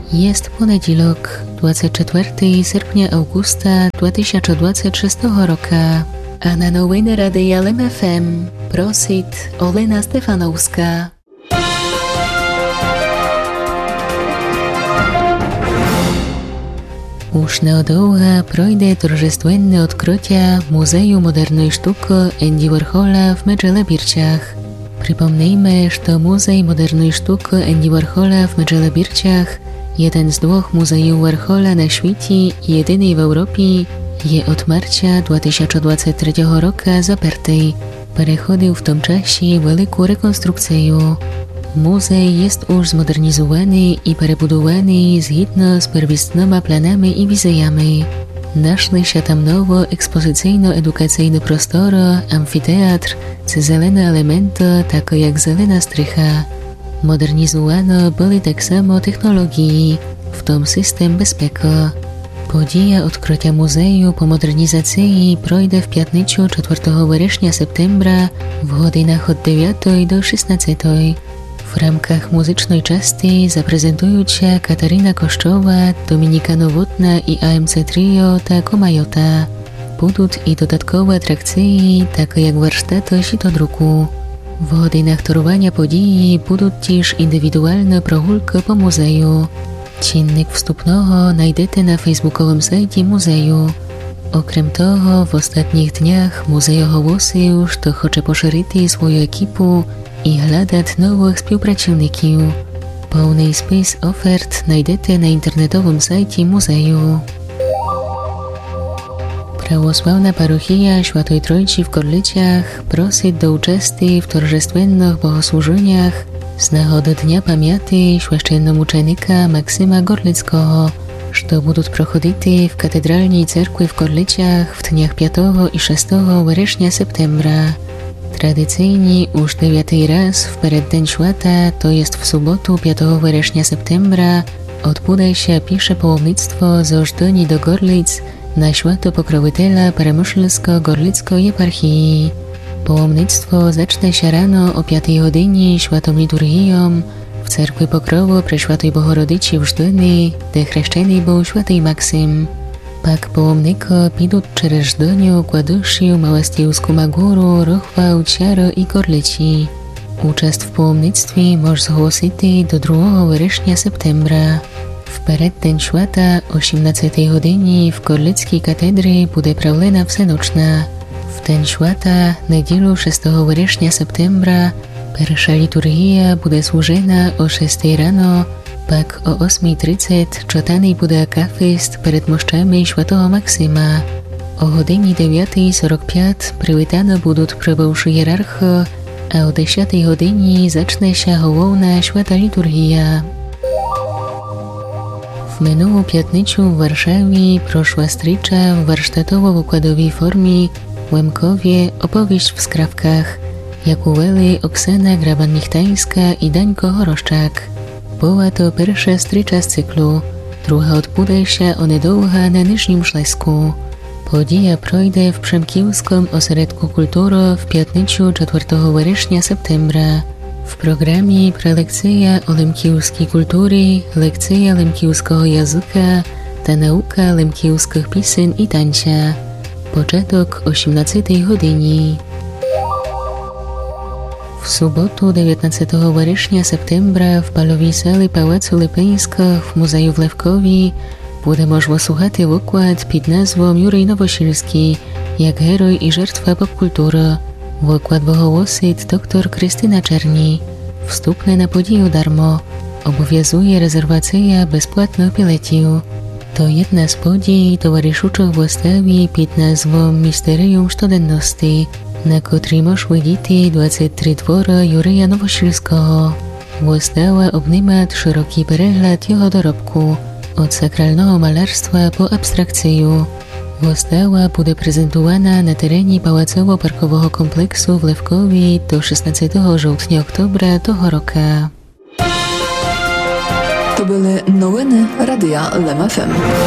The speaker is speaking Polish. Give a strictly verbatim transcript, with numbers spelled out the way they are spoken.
Jest poniedziałek, dwudziestego czwartego sierpnia augusta dwa tysiące dwudziestego szóstego roku, a na nowiny Radia L M F M prosit Olena Stefanowska. Už neodlouha projde торжественне odkrycia Muzeum Modernej Sztuki Andy Warhola w Medżele Birciach. Przypomnijmy, że Muzej Modernej Sztuki Andy Warhola w Medżele Birciach, jeden z dwóch muzeów Warhola na świecie i jedyny w Europie, je od marca dwa tysiące dwudziestego trzeciego roku zaparty. Przechodził w tym czasie wielką rekonstrukcję. Muzej jest już zmodernizowany i przebudowany zgodnie z pierwotnymi planami i wizjami. Naszli się tam nowo ekspozycyjno-edukacyjny prostor, amfiteatr, czy zielone elementy, takie jak zielona strycha. Modernizowano były tak samo technologii, w tym system bezpieki. Podія odkrycia muzeju po modernizacji projde w piątnicę czwartego września septembra w godzinach od dziewiątej do szesnastej. W ramkach muzycznej części zaprezentują się Katarina Koszczowa, Dominika Nowotna i A M C Trio ta Komajota. Będą i dodatkowe atrakcje, takie jak warsztaty sitodruku. W godzinach toruwania podii będą też indywidualne progrulki po muzeju. Dziennik wstupnego znajdziecie na facebookowym sajcie muzeju. Okrem toho, w ostatnich dniach muzej ogłosił, że chce poszerzyć swoją ekipę i hľadať nowych współpracowników. Pełny spis ofert znajdziecie na internetowym sajcie muzeju. Prawosławna parochia Świętej Trójcy w Gorlicach prosi do uczestnictwa w торжественnych bogosłużeniach z nagody Dnia Pamięci święcenomuczenika Maksyma Gorlickiego, które będą prochodzić w katedralnej cerkwi w Gorlicach w dniach piątego i szóstego września septembra. Tradycyjnie już dziewiąty raz w przeddzień święta, to jest w sobotę piątego września septembra, odbędzie się pierwsze pałomnictwo z Ożdoni do Gorlic na święto Pokroviteľa Przemyślsko-Gorlickiej eparchii. Pałomnictwo zacznie się rano o piątej godzinie świętą liturgią w cerkwi Pokrowu Preszwiętej Bohorodicy w Żdoni, gdzie chrzczony był święty Maksym. Pak pałomniko pójdą przez Żdoniu, Kładušiu, Małastiewską Górę, Rochwał, Ciaro i Gorlici. Uczest w pałomnictwie może zgłosić do drugiego września septembra. W przeddzień święta o osiemnastej godzinie w Gorlickiej katedrze będzie prawlena wsenoczna. W ten święta, niedzielę szóstego września septembra, pierwsza liturgia będzie służona o szóstej rano, pak o ósmej trzydzieści czytany będzie akafist przed moszczami świętego Maksyma. O godzinie dziewiątej czterdzieści pięć przywitane będą przybywszy hierarchy, a o dziesiątej godzinie zacznie się główna święta liturgia. W minulą piątnicę w Warszawie proszła stricza w warsztatowo-wykładowej formie w Łemkowie opowieść w skrawkach, jak uweli Oksana Graban-Michtańska i Dańko Horoszczak. Była to pierwsza stricza z cyklu, druga odbędzie się onedługo na Niżnym Śląsku. Podija projde w Przemkielskim Ośrodku Kultury w piątnicę czwartego września septembra. W programie prelekcja o lemkielskiej kultury, lekcja lemkielskiego języka, ta nauka lemkielskich piosen i tańca. Początek o osiemnastej godzinie. W sobotę dziewiętnastego września septembra w balowej sali Pałacu Lepeńskiego w Muzeju w Lewkowie będzie można słuchać wykład pod nazwą Jurij Nowosilski, jak heroj i żertwa popkultury. Wykład wygłosi dr Krystyna Czerni. Wstupne na podію darmo. Obowiązuje rezerwacja bezpłatnych biletów. To jedna z podii towarzyszących wystawie pod nazwą Misterium Studenności, na której można widzieć dwadzieścia trzy twory Jurija Nowosilskiego. Wystawa obejmuje szeroki przegląd jego dorobku, od sakralnego malarstwa po abstrakcję. Wystawa będzie prezentowana na terenie Pałacowo-Parkowego kompleksu w Lewkowie do szesnastego żołtnia-oktobra tego roku. To były nowiny Radia L M F M.